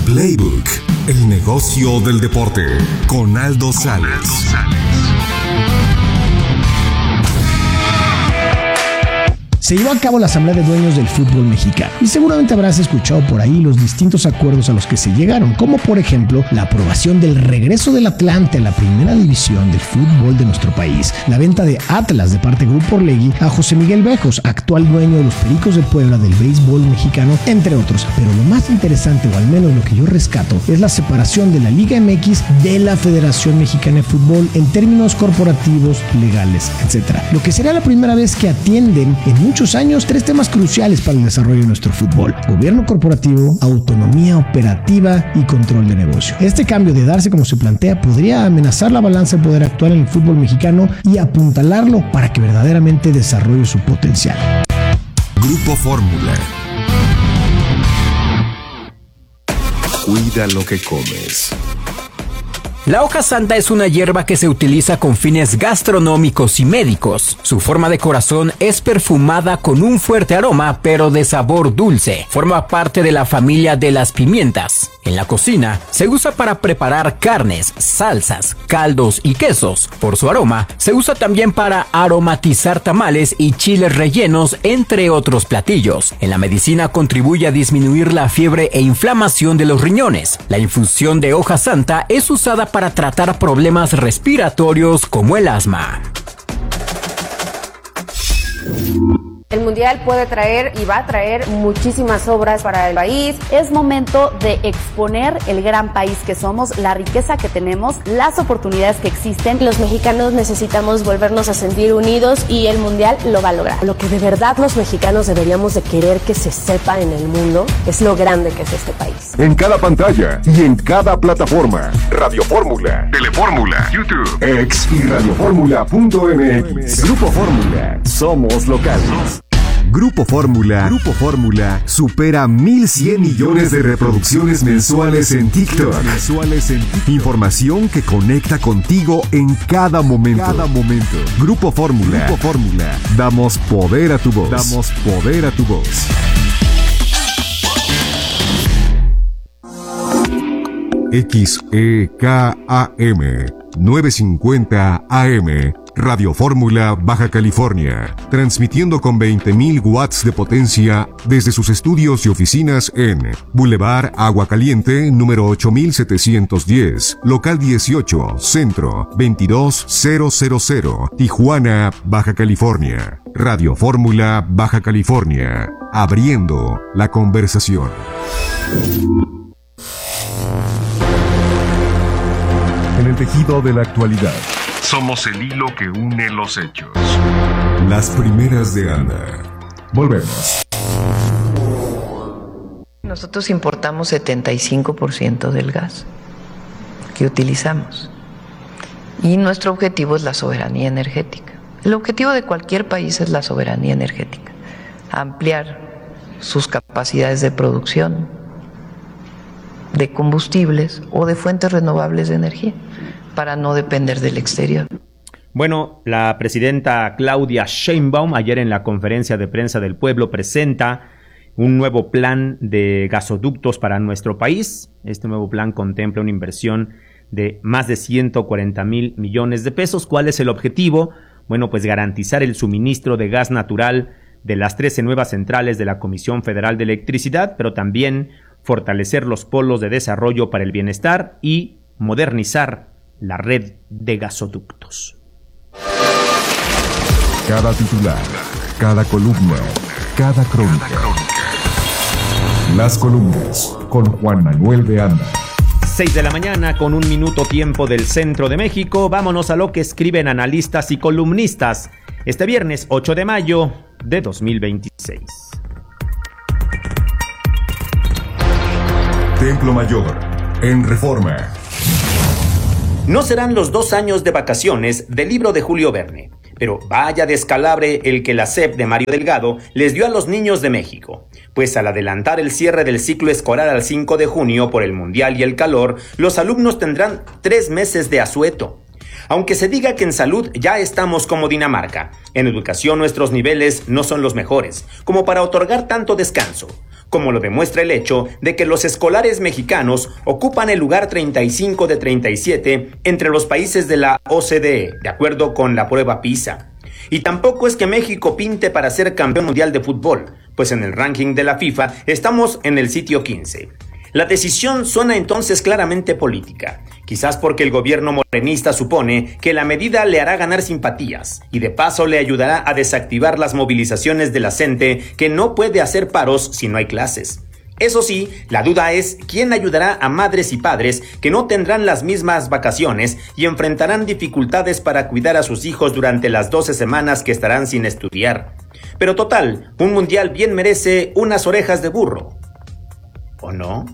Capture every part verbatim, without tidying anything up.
Playbook, el negocio del deporte, con Aldo Sales. Se llevó a cabo la Asamblea de Dueños del Fútbol Mexicano y seguramente habrás escuchado por ahí los distintos acuerdos a los que se llegaron, como por ejemplo la aprobación del regreso del Atlante a la primera división del fútbol de nuestro país, la venta de Atlas de parte de Grupo Orlegui a José Miguel Bejos, actual dueño de los Pericos de Puebla del béisbol mexicano, entre otros. Pero lo más interesante, o al menos lo que yo rescato, es la separación de la Liga M X de la Federación Mexicana de Fútbol en términos corporativos, legales, etcétera. Lo que será la primera vez que atienden en muchos años tres temas cruciales para el desarrollo de nuestro fútbol: gobierno corporativo, autonomía operativa y control de negocio. Este cambio, de darse como se plantea, podría amenazar la balanza de poder actual en el fútbol mexicano y apuntalarlo para que verdaderamente desarrolle su potencial. Grupo Fórmula. Cuida lo que comes. La hoja santa es una hierba que se utiliza con fines gastronómicos y médicos. Su forma de corazón es perfumada con un fuerte aroma, pero de sabor dulce. Forma parte de la familia de las pimientas. En la cocina se usa para preparar carnes, salsas, caldos y quesos. Por su aroma, se usa también para aromatizar tamales y chiles rellenos, entre otros platillos. En la medicina contribuye a disminuir la fiebre e inflamación de los riñones. La infusión de hoja santa es usada para tratar problemas respiratorios como el asma. El Mundial puede traer y va a traer muchísimas obras para el país. Es momento de exponer el gran país que somos, la riqueza que tenemos, las oportunidades que existen. Los mexicanos necesitamos volvernos a sentir unidos y el Mundial lo va a lograr. Lo que de verdad los mexicanos deberíamos de querer que se sepa en el mundo es lo grande que es este país. En cada pantalla y en cada plataforma. Radio Fórmula, Telefórmula, YouTube, X y radioformula punto m x. Grupo Fórmula. Somos locales. Grupo Fórmula, Grupo Fórmula supera mil cien millones de reproducciones mensuales en TikTok. Mensuales en TikTok. Información que conecta contigo en cada momento. Cada momento. Grupo Fórmula, Grupo Fórmula. Damos poder a tu voz. Damos poder a tu voz. X E K A M novecientos cincuenta A M Radio Fórmula, Baja California, transmitiendo con veinte mil watts de potencia desde sus estudios y oficinas en Boulevard Agua Caliente, número ocho mil setecientos diez, local dieciocho, Centro, veintidós mil, Tijuana, Baja California. Radio Fórmula, Baja California, abriendo la conversación. En el tejido de la actualidad, somos el hilo que une los hechos. Las primeras de Ana. Volvemos. Nosotros importamos setenta y cinco por ciento del gas que utilizamos. Y nuestro objetivo es la soberanía energética. El objetivo de cualquier país es la soberanía energética. Ampliar sus capacidades de producción de combustibles o de fuentes renovables de energía, para no depender del exterior. Bueno, la presidenta Claudia Sheinbaum ayer en la conferencia de prensa del pueblo presenta un nuevo plan de gasoductos para nuestro país. Este nuevo plan contempla una inversión de más de ciento cuarenta mil millones de pesos. ¿Cuál es el objetivo? Bueno, pues garantizar el suministro de gas natural de las trece nuevas centrales de la Comisión Federal de Electricidad, pero también fortalecer los polos de desarrollo para el bienestar y modernizar la red de gasoductos. Cada titular, cada columna, cada crónica. Las columnas con Juan Manuel de Anda. seis de la mañana con un minuto tiempo del centro de México. Vámonos a lo que escriben analistas y columnistas este viernes ocho de mayo de dos mil veintiséis. Templo Mayor, en Reforma. No serán los dos años de vacaciones del libro de Julio Verne, pero vaya descalabre el que la S E P de Mario Delgado les dio a los niños de México, pues al adelantar el cierre del ciclo escolar al cinco de junio por el Mundial y el calor, los alumnos tendrán tres meses de asueto. Aunque se diga que en salud ya estamos como Dinamarca, en educación nuestros niveles no son los mejores, como para otorgar tanto descanso. como lo demuestra el hecho de que los escolares mexicanos ocupan el lugar treinta y cinco de treinta y siete entre los países de la O C D E, de acuerdo con la prueba PISA. Y tampoco es que México pinte para ser campeón mundial de fútbol, pues en el ranking de la FIFA estamos en el sitio quince. La decisión suena entonces claramente política, quizás porque el gobierno morenista supone que la medida le hará ganar simpatías y de paso le ayudará a desactivar las movilizaciones de la gente que no puede hacer paros si no hay clases. Eso sí, la duda es quién ayudará a madres y padres que no tendrán las mismas vacaciones y enfrentarán dificultades para cuidar a sus hijos durante las doce semanas que estarán sin estudiar. Pero total, un mundial bien merece unas orejas de burro. ¿O no?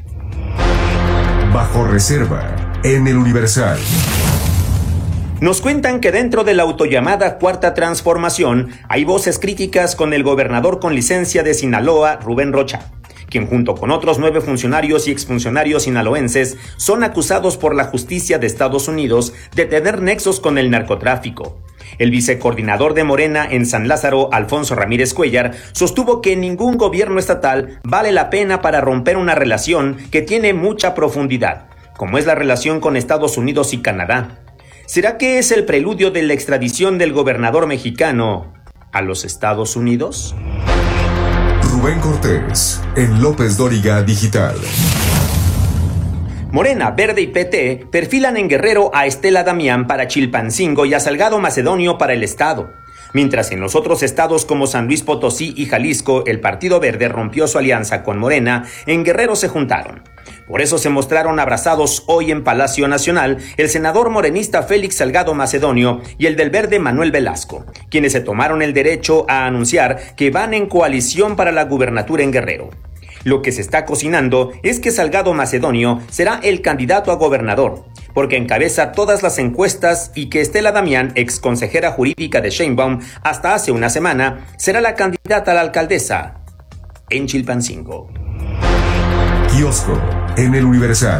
Bajo reserva, en el Universal. Nos cuentan que dentro de la autollamada Cuarta Transformación hay voces críticas con el gobernador con licencia de Sinaloa, Rubén Rocha, quien junto con otros nueve funcionarios y exfuncionarios sinaloenses son acusados por la justicia de Estados Unidos de tener nexos con el narcotráfico. El vicecoordinador de Morena en San Lázaro, Alfonso Ramírez Cuellar, sostuvo que ningún gobierno estatal vale la pena para romper una relación que tiene mucha profundidad, como es la relación con Estados Unidos y Canadá. ¿Será que es el preludio de la extradición del gobernador mexicano a los Estados Unidos? Rubén Cortés, en López Dóriga Digital. Morena, Verde y P T perfilan en Guerrero a Estela Damián para Chilpancingo y a Salgado Macedonio para el estado. Mientras en los otros estados como San Luis Potosí y Jalisco el Partido Verde rompió su alianza con Morena, en Guerrero se juntaron. Por eso se mostraron abrazados hoy en Palacio Nacional el senador morenista Félix Salgado Macedonio y el del Verde Manuel Velasco, quienes se tomaron el derecho a anunciar que van en coalición para la gubernatura en Guerrero. Lo que se está cocinando es que Salgado Macedonio será el candidato a gobernador, porque encabeza todas las encuestas y que Estela Damián, ex consejera jurídica de Sheinbaum hasta hace una semana, será la candidata a la alcaldesa en Chilpancingo. Kiosco, en el Universal.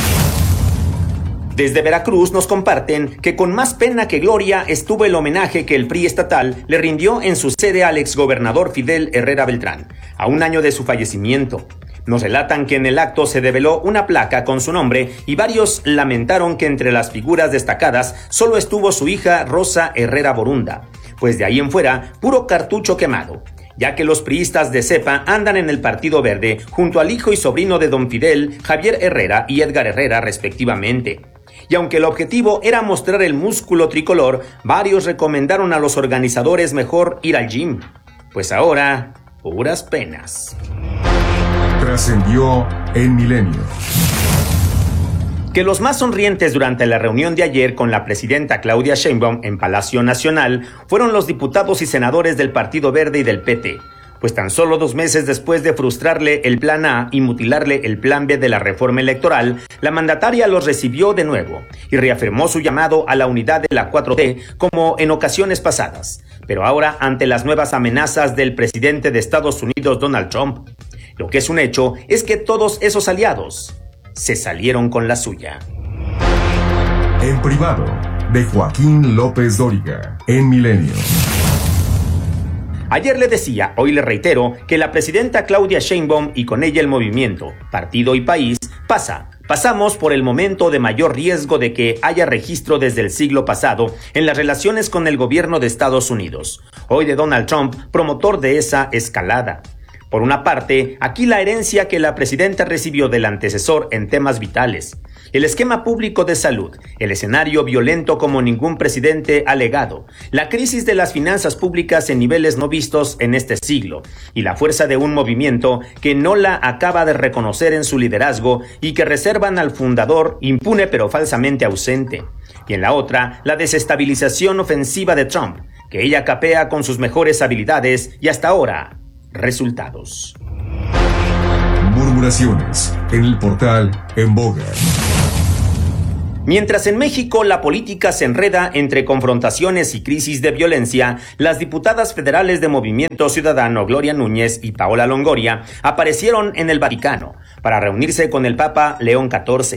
Desde Veracruz nos comparten que con más pena que gloria estuvo el homenaje que el P R I estatal le rindió en su sede al exgobernador Fidel Herrera Beltrán, a un año de su fallecimiento. Nos relatan que en el acto se develó una placa con su nombre y varios lamentaron que entre las figuras destacadas solo estuvo su hija Rosa Herrera Borunda, pues de ahí en fuera puro cartucho quemado, ya que los priistas de cepa andan en el Partido Verde junto al hijo y sobrino de don Fidel, Javier Herrera y Edgar Herrera respectivamente. Y aunque el objetivo era mostrar el músculo tricolor, varios recomendaron a los organizadores mejor ir al gym, pues ahora, puras penas. Trascendió en Milenio. Que los más sonrientes durante la reunión de ayer con la presidenta Claudia Sheinbaum en Palacio Nacional fueron los diputados y senadores del Partido Verde y del P T, pues tan solo dos meses después de frustrarle el plan A y mutilarle el plan B de la reforma electoral, la mandataria los recibió de nuevo y reafirmó su llamado a la unidad de la cuatro T como en ocasiones pasadas, pero ahora ante las nuevas amenazas del presidente de Estados Unidos, Donald Trump. Lo que es un hecho es que todos esos aliados se salieron con la suya. En privado, de Joaquín López Dóriga, en Milenio. Ayer le decía, hoy le reitero, que la presidenta Claudia Sheinbaum y con ella el movimiento, partido y país, pasa. Pasamos por el momento de mayor riesgo de que haya registro desde el siglo pasado en las relaciones con el gobierno de Estados Unidos, hoy de Donald Trump, promotor de esa escalada. Por una parte, aquí la herencia que la presidenta recibió del antecesor en temas vitales, el esquema público de salud, el escenario violento como ningún presidente ha legado, la crisis de las finanzas públicas en niveles no vistos en este siglo y la fuerza de un movimiento que no la acaba de reconocer en su liderazgo y que reservan al fundador impune pero falsamente ausente. Y en la otra, la desestabilización ofensiva de Trump, que ella capea con sus mejores habilidades y hasta ahora, resultados. Murmuraciones en el portal En Boga. Mientras en México la política se enreda entre confrontaciones y crisis de violencia, las diputadas federales de Movimiento Ciudadano Gloria Núñez y Paola Longoria aparecieron en el Vaticano para reunirse con el Papa León catorce.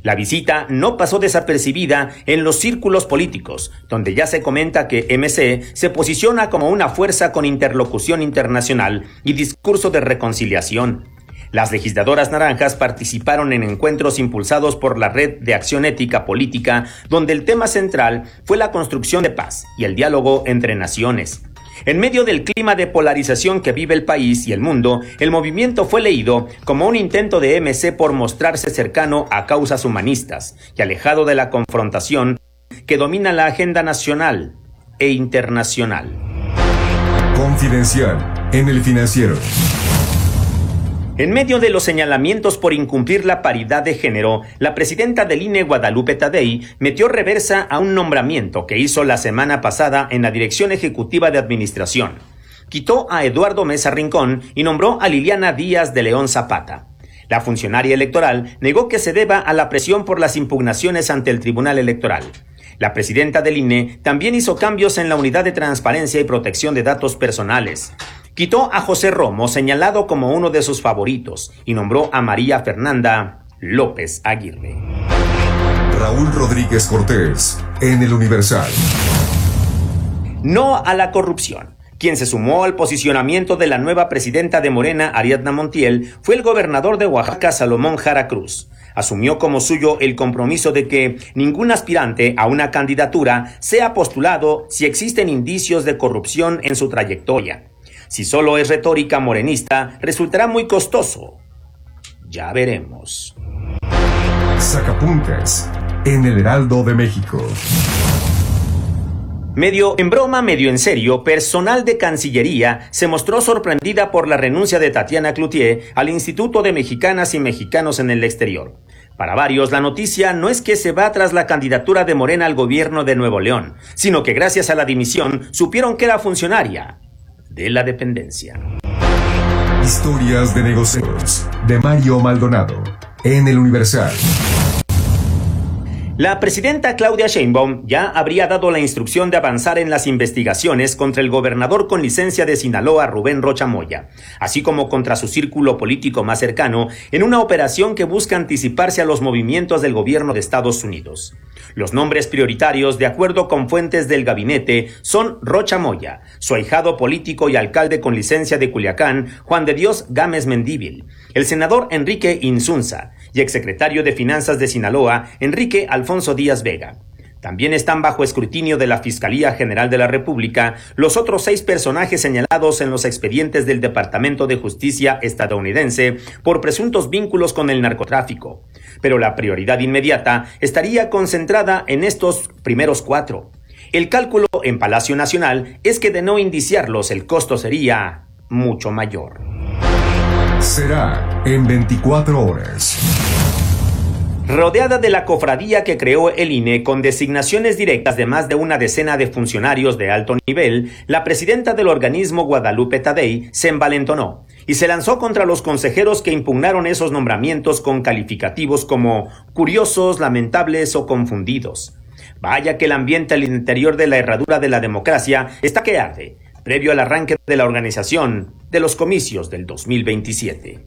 La visita no pasó desapercibida en los círculos políticos, donde ya se comenta que M C se posiciona como una fuerza con interlocución internacional y discurso de reconciliación. Las legisladoras naranjas participaron en encuentros impulsados por la Red de Acción Ética Política, donde el tema central fue la construcción de paz y el diálogo entre naciones. En medio del clima de polarización que vive el país y el mundo, el movimiento fue leído como un intento de M C por mostrarse cercano a causas humanistas y alejado de la confrontación que domina la agenda nacional e internacional. Confidencial en El Financiero. En medio de los señalamientos por incumplir la paridad de género, la presidenta del I N E, Guadalupe Tadei, metió reversa a un nombramiento que hizo la semana pasada en la Dirección Ejecutiva de Administración. Quitó a Eduardo Mesa Rincón y nombró a Liliana Díaz de León Zapata. La funcionaria electoral negó que se deba a la presión por las impugnaciones ante el Tribunal Electoral. La presidenta del I N E también hizo cambios en la Unidad de Transparencia y Protección de Datos Personales. Quitó a José Romo, señalado como uno de sus favoritos, y nombró a María Fernanda López Aguirre. Raúl Rodríguez Cortés, en El Universal. No a la corrupción. Quien se sumó al posicionamiento de la nueva presidenta de Morena, Ariadna Montiel, fue el gobernador de Oaxaca, Salomón Jara Cruz. Asumió como suyo el compromiso de que ningún aspirante a una candidatura sea postulado si existen indicios de corrupción en su trayectoria. Si solo es retórica morenista, resultará muy costoso. Ya veremos. Sacapuntas en El Heraldo de México. Medio en broma, medio en serio, personal de Cancillería se mostró sorprendida por la renuncia de Tatiana Cloutier al Instituto de Mexicanas y Mexicanos en el Exterior. Para varios, la noticia no es que se va tras la candidatura de Morena al gobierno de Nuevo León, sino que gracias a la dimisión supieron que era funcionaria de la dependencia. Historias de negocios de Mario Maldonado en El Universal. La presidenta Claudia Sheinbaum ya habría dado la instrucción de avanzar en las investigaciones contra el gobernador con licencia de Sinaloa, Rubén Rocha Moya, así como contra su círculo político más cercano, en una operación que busca anticiparse a los movimientos del gobierno de Estados Unidos. Los nombres prioritarios, de acuerdo con fuentes del gabinete, son Rocha Moya, su ahijado político y alcalde con licencia de Culiacán, Juan de Dios Gámez Mendívil, el senador Enrique Insunza y exsecretario de Finanzas de Sinaloa, Enrique Alfonso Díaz Vega. También están bajo escrutinio de la Fiscalía General de la República los otros seis personajes señalados en los expedientes del Departamento de Justicia estadounidense por presuntos vínculos con el narcotráfico. Pero la prioridad inmediata estaría concentrada en estos primeros cuatro. El cálculo en Palacio Nacional es que de no indiciarlos el costo sería mucho mayor. Será en veinticuatro horas. Rodeada de la cofradía que creó el I N E con designaciones directas de más de una decena de funcionarios de alto nivel, la presidenta del organismo, Guadalupe Tadei, se envalentonó y se lanzó contra los consejeros que impugnaron esos nombramientos con calificativos como curiosos, lamentables o confundidos. Vaya que el ambiente al interior de la herradura de la democracia está que arde, previo al arranque de la organización de los comicios del dos mil veintisiete.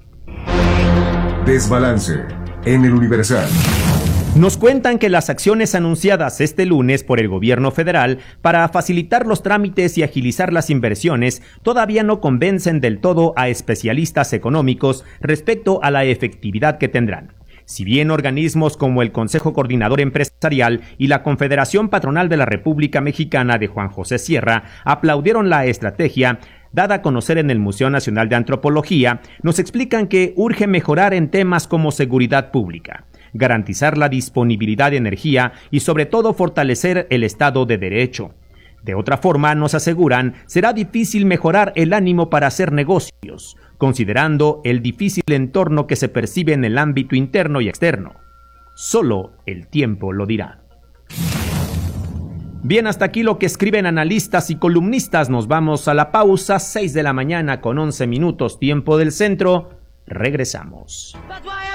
Desbalance en El Universal. Nos cuentan que las acciones anunciadas este lunes por el gobierno federal para facilitar los trámites y agilizar las inversiones todavía no convencen del todo a especialistas económicos respecto a la efectividad que tendrán. Si bien organismos como el Consejo Coordinador Empresarial y la Confederación Patronal de la República Mexicana de Juan José Sierra aplaudieron la estrategia dada a conocer en el Museo Nacional de Antropología, nos explican que urge mejorar en temas como seguridad pública, garantizar la disponibilidad de energía y sobre todo fortalecer el Estado de Derecho. De otra forma, nos aseguran, será difícil mejorar el ánimo para hacer negocios, considerando el difícil entorno que se percibe en el ámbito interno y externo. Solo el tiempo lo dirá. Bien, hasta aquí lo que escriben analistas y columnistas. Nos vamos a la pausa, seis de la mañana con once minutos, tiempo del centro. Regresamos.